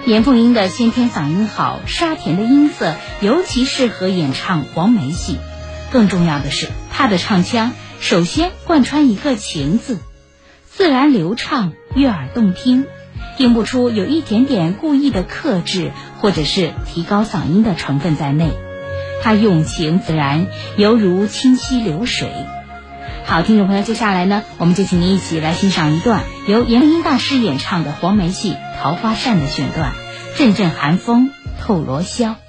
严凤英的先天嗓音好，沙甜的音色尤其适合演唱黄梅戏。更重要的是，她的唱腔首先贯穿一个情字，自然流畅，悦耳动听，听不出有一点点故意的克制或者是提高嗓音的成分在内。她用情自然，犹如清溪流水。好，听众朋友，接下来呢，我们就请您一起来欣赏一段由严凤英大师演唱的黄梅戏《桃花扇》的选段，阵阵寒风透罗箫。